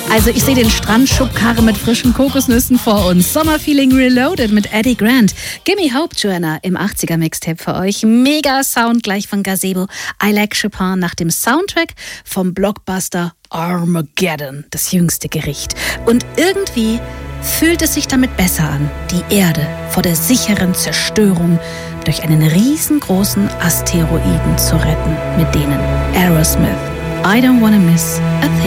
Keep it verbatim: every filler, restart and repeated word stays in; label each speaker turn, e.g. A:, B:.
A: Also ich sehe den Strandschubkarre mit frischen Kokosnüssen vor uns. Summer Feeling Reloaded mit Eddie Grant. Gimme Hope, Joanna, im achtziger-Mixtape für euch. Mega Sound gleich von Gazebo. I Like Chopin nach dem Soundtrack vom Blockbuster Armageddon, das jüngste Gericht. Und irgendwie fühlt es sich damit besser an, die Erde vor der sicheren Zerstörung durch einen riesengroßen Asteroiden zu retten, mit denen Aerosmith I Don't Wanna Miss a Thing.